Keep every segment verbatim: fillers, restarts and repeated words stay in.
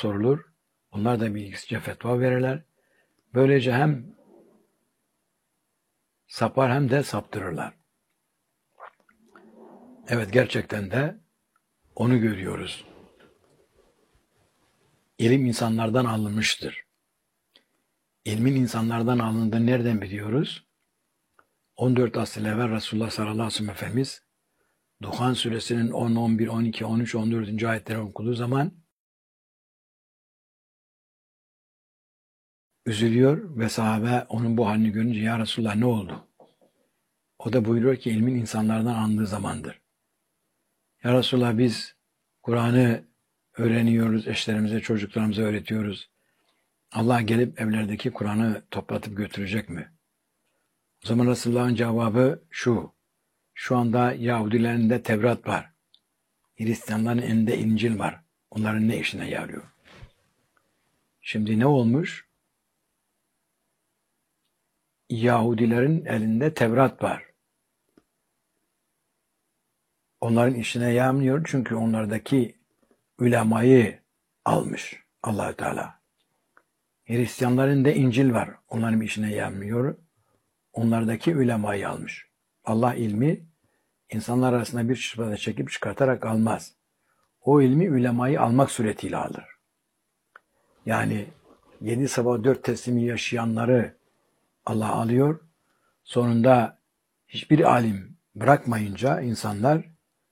sorulur. Onlar da bilgisizce fetva verirler. Böylece hem sapar hem de saptırırlar. Evet, gerçekten de onu görüyoruz. İlim insanlardan alınmıştır. İlmin insanlardan alındığını nereden biliyoruz? on dört asır evvel Resulullah sallallahu aleyhi ve sellem Efendimiz Duhan suresinin on, on bir, on iki, on üç, on dördüncü ayetleri okuduğu zaman üzülüyor ve sahabe onun bu halini görünce ya Resulullah ne oldu? O da buyuruyor ki ilmin insanlardan alındığı zamandır. Ya Resulullah biz Kur'an'ı öğreniyoruz, eşlerimize, çocuklarımıza öğretiyoruz. Allah gelip evlerdeki Kur'an'ı toplatıp götürecek mi? O zaman Resulullah'ın cevabı şu. Şu anda Yahudilerin de Tevrat var. Hristiyanların elinde İncil var. Onların ne işine yarıyor? Şimdi ne olmuş? Yahudilerin elinde Tevrat var. Onların işine yaramıyor çünkü onlardaki ulemayı almış Allah-u Teala. Hristiyanların da İncil var. Onların işine yaramıyor. Onlardaki ulemayı almış. Allah ilmi insanlar arasında bir çırpıda çekip çıkartarak almaz. O ilmi ulemayı almak suretiyle alır. Yani yedi sabah dört teslimi yaşayanları Allah alıyor. Sonunda hiçbir alim bırakmayınca insanlar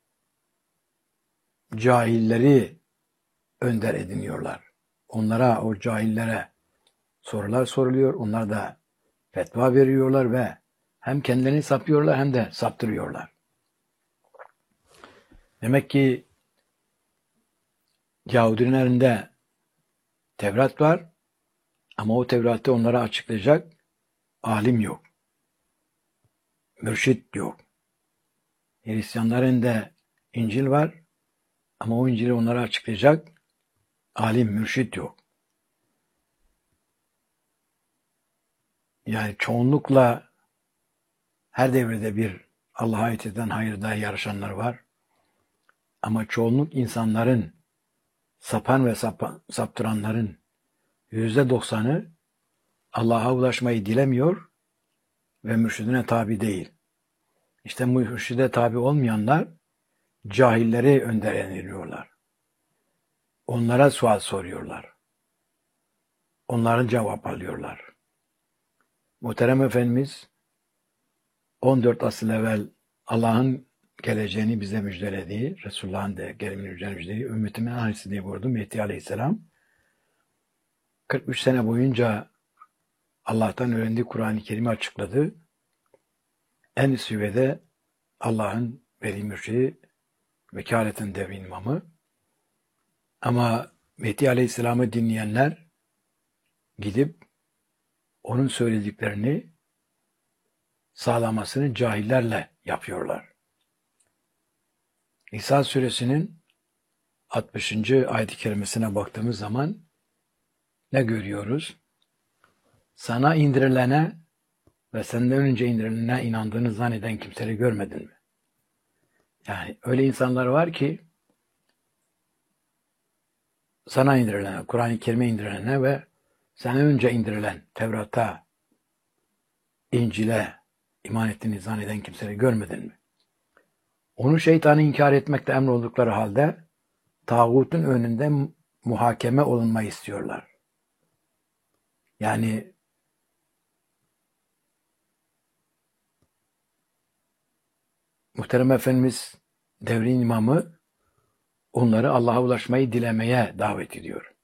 cahilleri önder ediniyorlar. Onlara, o cahillere sorular soruluyor. Onlar da fetva veriyorlar ve hem kendilerini sapıyorlar hem de saptırıyorlar. Demek ki Yahudilerin elinde Tevrat var ama o Tevrat'ı onlara açıklayacak alim yok. Mürşit yok. Hristiyanların da İncil var ama o İncil'i onlara açıklayacak alim, mürşit yok. Yani çoğunlukla her devrede bir Allah'a ait eden hayırda yarışanlar var. Ama çoğunluk insanların, sapan ve sapan, saptıranların yüzde doksanı Allah'a ulaşmayı dilemiyor ve mürşidine tabi değil. İşte mürşide tabi olmayanlar cahilleri önder ediliyorlar. Onlara sual soruyorlar. Onların cevap alıyorlar. Muhterem Efendimiz on dört asıl evvel Allah'ın geleceğini bize müjdelediği, Resulullah'ın da geleceğini müjdelediği, ümmetimin ailesi diye buyurdu Mehdi Aleyhisselam. kırk üç sene boyunca Allah'tan öğrendiği Kur'an-ı Kerim'i açıkladı. En üst seviyede Allah'ın veli mürşidi, vekaletin devri imamı. Ama Mehdi Aleyhisselam'ı dinleyenler gidip onun söylediklerini sağlamasını cahillerle yapıyorlar. İsa suresinin altmışıncı ayet-i kerimesine baktığımız zaman ne görüyoruz? Sana indirilene ve senden önce indirilene inandığını zanneden kimseleri görmedin mi? Yani öyle insanlar var ki sana indirilene, Kur'an-ı Kerim'e indirilene ve senden önce indirilen Tevrat'a, İncil'e iman ettiğini zanneden kimseleri görmedin mi? Onu şeytanı inkar etmekle emroldukları halde tağutun önünde muhakeme olunmayı istiyorlar. Yani Muhterem Efendimiz devrin imamı onları Allah'a ulaşmayı dilemeye davet ediyor.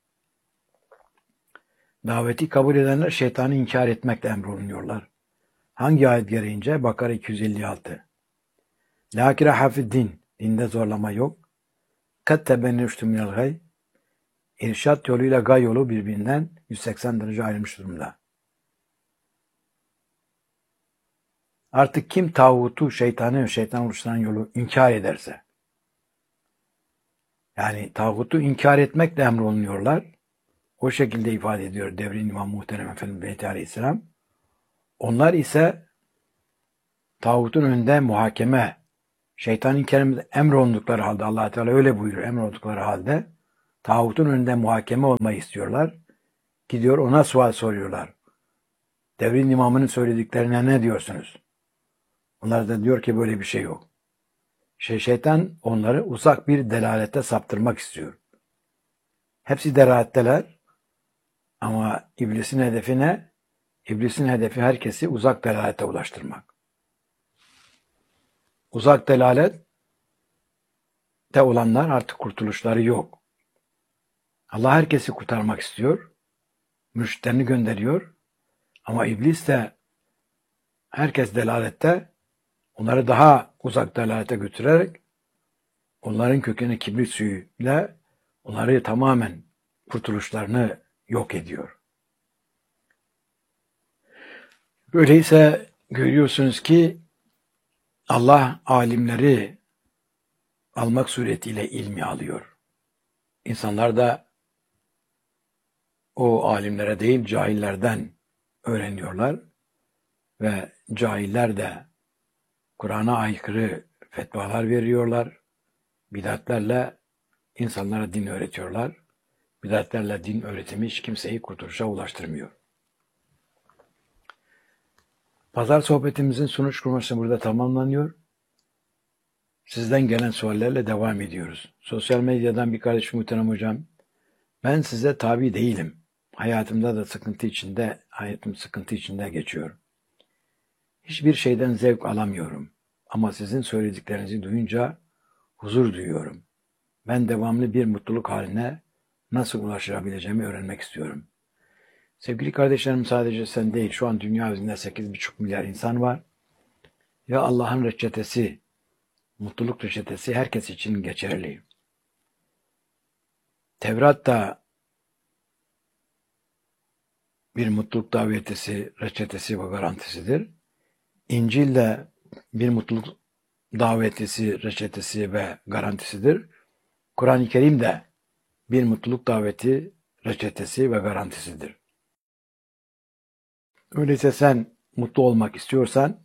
Daveti kabul edenler şeytanı inkar etmekle emrolunuyorlar. Hangi ayet gereğince? Bakara iki yüz elli altı. La ikraha fi'd-din. Dinde zorlama yok. Kad tebenneştü minel gay. İrşad yoluyla gay yolu birbirinden yüz seksen derece ayrılmış durumda. Artık kim tağutu, şeytanı, şeytan oluşturan yolu inkar ederse, yani tağutu inkar etmekle emrolunuyorlar. O şekilde ifade ediyor devrin İmam Muhterem Efendimiz Mehdi Aleyhisselam. Onlar ise tağutun önünde muhakeme, şeytanın kerimde emrolundukları halde, Allah Teala öyle buyuruyor, emrolundukları halde Tağutun önünde muhakeme olmayı istiyorlar. Gidiyor ona sual soruyorlar. Devrin imamının söylediklerine ne diyorsunuz? Onlar da diyor ki böyle bir şey yok. Şey, şeytan onları uzak bir delalete saptırmak istiyor. Hepsi delaletteler ama iblisin hedefi ne? İblisin hedefi herkesi uzak delalete ulaştırmak. Uzak delalette olanlar artık kurtuluşları yok. Allah herkesi kurtarmak istiyor. Mürşitlerini gönderiyor. Ama iblis de herkes delalette onları daha uzak delalete götürerek onların kökeni kibrit suyuyla onları tamamen kurtuluşlarını yok ediyor. Öyleyse görüyorsunuz ki Allah alimleri almak suretiyle ilmi alıyor. İnsanlar da o alimlere değil cahillerden öğreniyorlar ve cahiller de Kur'an'a aykırı fetvalar veriyorlar. Bidatlerle insanlara din öğretiyorlar. Bidatlerle din öğretimi hiç kimseyi kurtuluşa ulaştırmıyor. Pazar sohbetimizin sonuç kurması burada tamamlanıyor. Sizden gelen suallerle devam ediyoruz. Sosyal medyadan bir kardeşim Muhterem Hocam, ben size tabi değilim. Hayatımda da sıkıntı içinde, hayatım sıkıntı içinde geçiyor. Hiçbir şeyden zevk alamıyorum. Ama sizin söylediklerinizi duyunca huzur duyuyorum. Ben devamlı bir mutluluk haline nasıl ulaşabileceğimi öğrenmek istiyorum. Sevgili kardeşlerim, sadece sen değil, şu an dünya üzerinde sekiz buçuk milyar insan var. Ve Allah'ın reçetesi, mutluluk reçetesi herkes için geçerli. Tevrat da bir mutluluk davetisi, reçetesi ve garantisidir. İncil de bir mutluluk davetisi, reçetesi ve garantisidir. Kur'an-ı Kerim de bir mutluluk daveti, reçetesi ve garantisidir. Öyleyse sen mutlu olmak istiyorsan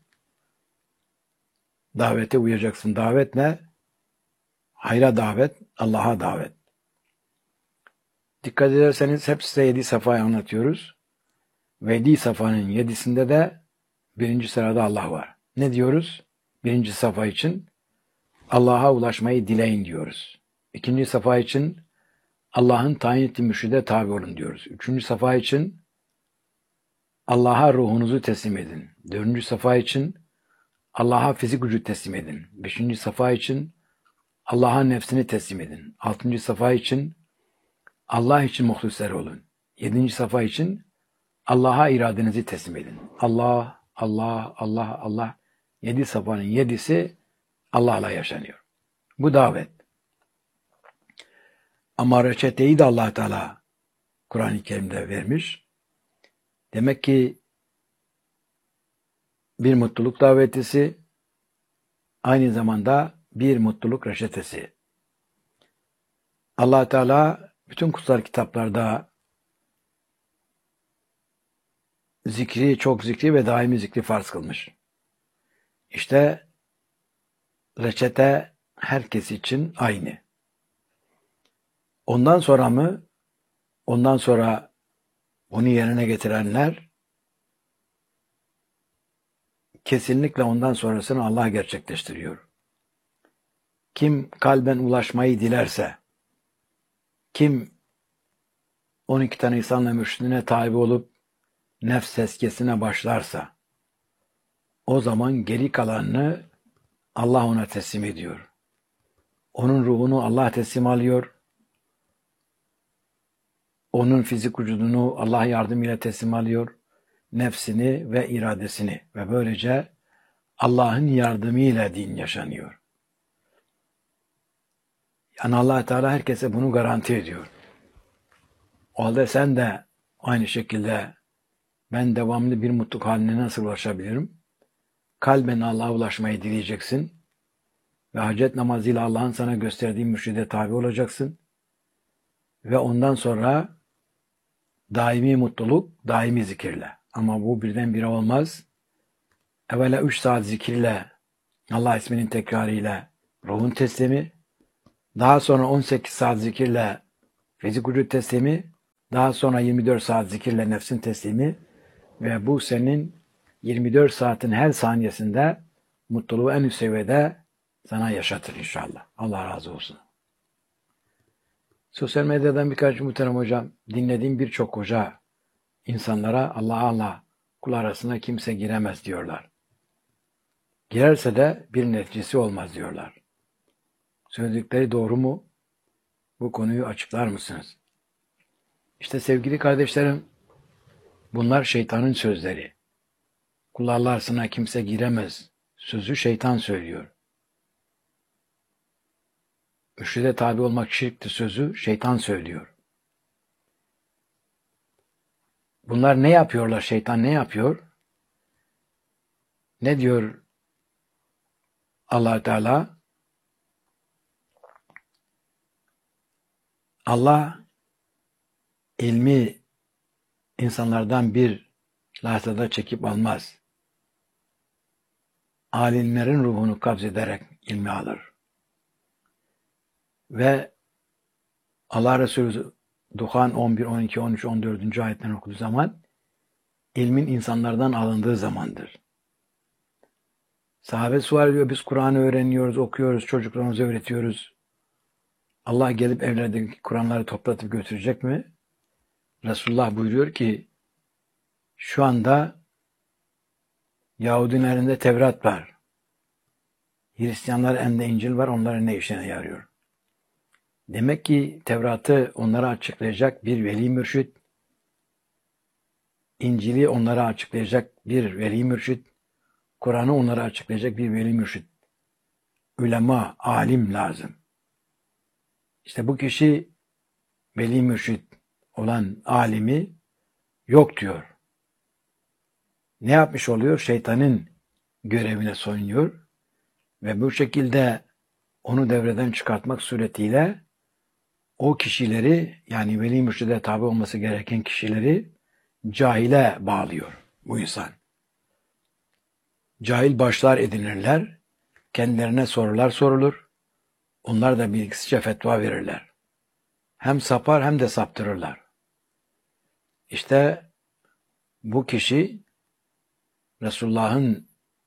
davete uyacaksın. Davet ne? Hayra davet, Allah'a davet. Dikkat ederseniz hep size yedi safhayı anlatıyoruz. Ve yedi safhanın yedisinde de birinci sırada Allah var. Ne diyoruz? Birinci safa için Allah'a ulaşmayı dileyin diyoruz. İkinci safa için Allah'ın tayin ettiği mürşide tabi olun diyoruz. Üçüncü safa için Allah'a ruhunuzu teslim edin. Dördüncü safa için Allah'a fizik gücü teslim edin. Beşinci safa için Allah'a nefsini teslim edin. Altıncı safa için Allah için muhlisler olun. Yedinci safa için Allah'a iradenizi teslim edin. Allah, Allah, Allah, Allah. Yedi safanın yedisi Allah'la yaşanıyor. Bu davet. Ama reçeteyi de Allah Teala Kur'an-ı Kerim'de vermiş. Demek ki bir mutluluk davetisi aynı zamanda bir mutluluk reçetesi. Allah Teala bütün kutsal kitaplarda zikri, çok zikri ve daimi zikri farz kılmış. İşte reçete herkes için aynı. Ondan sonra mı? Ondan sonra onu yerine getirenler kesinlikle ondan sonrasını Allah gerçekleştiriyor. Kim kalben ulaşmayı dilerse, kim on iki tane insanla mürşidine tabi olup nefs tezkiyesine başlarsa, o zaman geri kalanını Allah ona teslim ediyor. Onun ruhunu Allah teslim alıyor. Onun fizik vücudunu Allah yardımıyla teslim alıyor. Nefsini ve iradesini ve böylece Allah'ın yardımıyla din yaşanıyor. Yani Allah Teala herkese bunu garanti ediyor. O halde sen de aynı şekilde ben devamlı bir mutluluk haline nasıl ulaşabilirim? Kalben Allah'a ulaşmayı dileyeceksin ve hacet namazıyla Allah'ın sana gösterdiği mürşide tabi olacaksın ve ondan sonra daimi mutluluk, daimi zikirle. Ama bu birdenbire olmaz. Evvela üç saat zikirle, Allah isminin tekrarıyla ruhun teslimi, daha sonra on sekiz saat zikirle fizik vücut teslimi, daha sonra yirmi dört saat zikirle nefsin teslimi ve bu senin yirmi dört saatin her saniyesinde mutluluğu en üst seviyede sana yaşatır inşallah. Allah razı olsun. Sosyal medyadan birkaç muhterem hocam, dinlediğim birçok hoca insanlara Allah Allah kul arasına kimse giremez diyorlar. Girerse de bir neticesi olmaz diyorlar. Söyledikleri doğru mu? Bu konuyu açıklar mısınız? İşte sevgili kardeşlerim, bunlar şeytanın sözleri. Kul arasına kimse giremez sözü şeytan söylüyor. Mürşide tabi olmak şirktir sözü şeytan söylüyor. Bunlar ne yapıyorlar? Şeytan ne yapıyor? Ne diyor Allah Teala? Allah ilmi insanlardan bir lahzada çekip almaz. Alimlerin ruhunu kabzederek ilmi alır. Ve Allah Resulü Duhan on bir, on iki, on üç, on dördüncü ayetten okuduğu zaman ilmin insanlardan alındığı zamandır. Sahabe sual ediyor, biz Kur'an'ı öğreniyoruz, okuyoruz, çocuklarımıza öğretiyoruz. Allah gelip evlerdeki Kur'anları toplatıp götürecek mi? Resulullah buyuruyor ki şu anda Yahudilerin elinde Tevrat var. Hristiyanların elinde İncil var, onların ne işine yarıyor? Demek ki Tevrat'ı onlara açıklayacak bir veli mürşit, İncil'i onlara açıklayacak bir veli mürşit, Kur'an'ı onlara açıklayacak bir veli mürşit, ulema, alim lazım. İşte bu kişi veli mürşit olan alimi yok diyor. Ne yapmış oluyor? Şeytanın görevine soyunuyor ve bu şekilde onu devreden çıkartmak suretiyle o kişileri, yani veli mürşide tabi olması gereken kişileri cahile bağlıyor bu insan. Cahil başlar edinirler, kendilerine sorular sorulur, onlar da bilgisizce fetva verirler. Hem sapar hem de saptırırlar. İşte bu kişi Resulullah'ın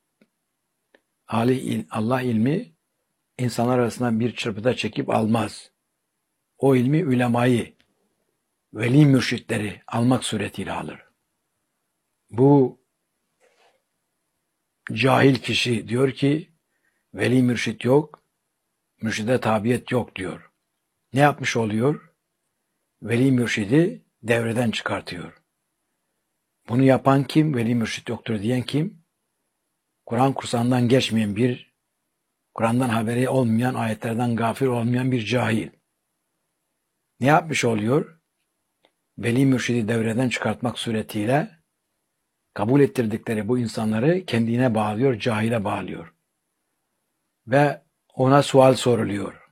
Allah ilmi insanlar arasından bir çırpıda çekip almaz. O ilmi ulemayı, veli mürşitleri almak suretiyle alır. Bu cahil kişi diyor ki veli mürşit yok, mürşide tabiyet yok diyor. Ne yapmış oluyor? Veli mürşidi devreden çıkartıyor. Bunu yapan kim? Veli mürşit yoktur diyen kim? Kur'an kursağından geçmeyen bir, Kur'an'dan haberi olmayan, ayetlerden gafil olmayan bir cahil. Ne yapmış oluyor? Veli mürşidi devreden çıkartmak suretiyle kabul ettirdikleri bu insanları kendine bağlıyor, cahile bağlıyor. Ve ona sual soruluyor.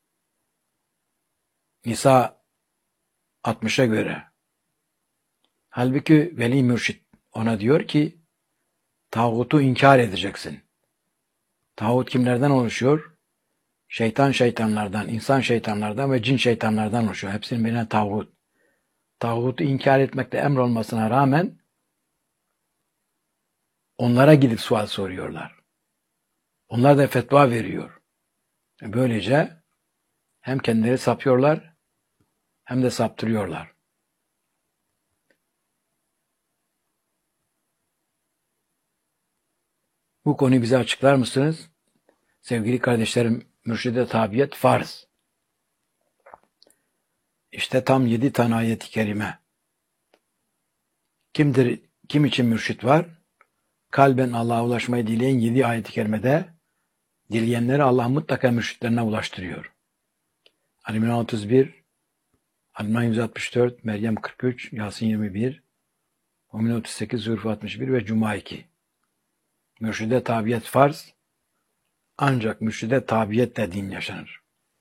Nisa altmışa göre. Halbuki veli mürşit ona diyor ki tağutu inkar edeceksin. Tağut kimlerden oluşuyor? Şeytan şeytanlardan, insan şeytanlardan ve cin şeytanlardan oluşuyor. Hepsinin birine tağut. Tağutu inkar etmekte emrolmasına rağmen onlara gidip sual soruyorlar. Onlar da fetva veriyor. Böylece hem kendileri sapıyorlar hem de saptırıyorlar. Bu konuyu bize açıklar mısınız? Sevgili kardeşlerim, mürşide tabiyet farz. İşte tam yedi tane ayet-i kerime. Kimdir, kim için mürşit var? Kalben Allah'a ulaşmayı dileyen yedi ayet-i kerimede dileyenleri Allah mutlaka mürşitlerine ulaştırıyor. Ali-İmran otuz bir, Ali-İmran yüz altmış dört, Meryem kırk üç, Yasin yirmi bir, Mümin otuz sekiz, Zülfü altmış bir ve Cuma iki. Mürşide tabiyet farz, ancak mürşide tabiyetle din yaşanır.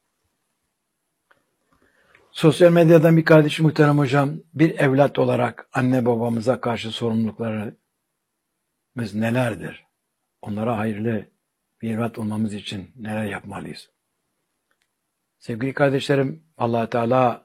Sosyal medyadan bir kardeşim muhterem hocam, bir evlat olarak anne babamıza karşı sorumluluklarımız nelerdir? Onlara hayırlı bir evlat olmamız için neler yapmalıyız? Sevgili kardeşlerim, Allah Teala